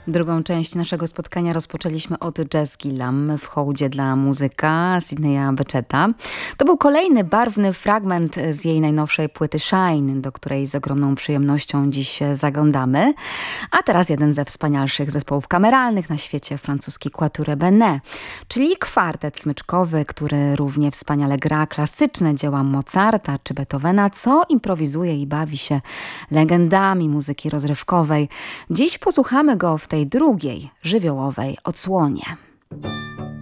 Drugą część naszego spotkania rozpoczęliśmy od Jazz Gillam w hołdzie dla muzyka Sydneya Beccheta. To był kolejny barwny fragment z jej najnowszej płyty Shine, do której z ogromną przyjemnością dziś zaglądamy. A teraz jeden ze wspanialszych zespołów kameralnych na świecie, francuski Quatuor Benet, czyli kwartet smyczkowy, który równie wspaniale gra klasyczne dzieła Mozarta czy Beethovena, co improwizuje i bawi się legendami muzyki rozrywkowej. Dziś posłuchamy go w tej drugiej, żywiołowej odsłonie.